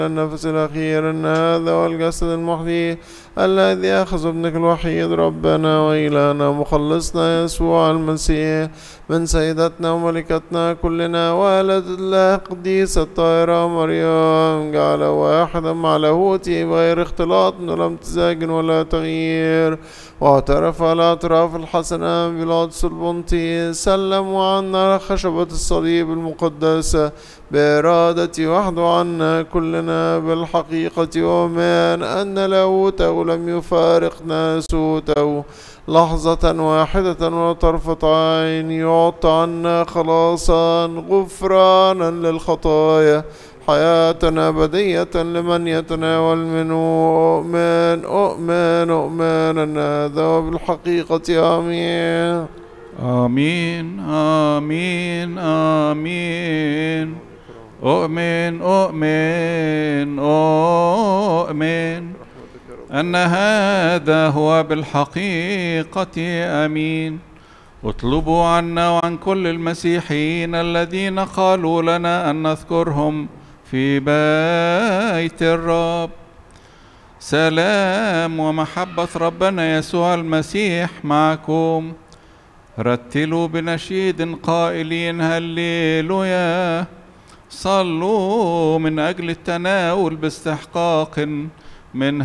النفس الأخير أن هذا هو الجسد المحيي الذي أخذ ابنك الوحيد ربنا وإلهنا مخلصنا يسوع المسيح من سيدتنا وملكتنا كلنا والدة الله القديسة الطاهرة مريم، جعل واحدا مع لاهوته بغير اختلاط ولا امتزاج ولا تغيير، واعترف على اعتراف الحسنة بيلاطس البنطي، سلم عنا خشبة الصليب المقدسة بإرادتي وحده عنا كلنا بالحقيقة، ومن أن لاهوته لم يفارق ناسوته لحظة واحدة وطرفة عين، يعطى عنا خلاصا غفرانا للخطايا حياة أبدية لمن يتناول منه. أؤمن أن هذا بالحقيقة. آمين آمين آمين آمين. أؤمن أن هذا هو بالحقيقة. آمين. اطلبوا عنا وعن كل المسيحيين الذين قالوا لنا أن نذكرهم في بيت الرب سلام ومحبة ربنا يسوع المسيح معكم. رتلوا بنشيد قائلين هللويا. صلوا من أجل التناول باستحقاق من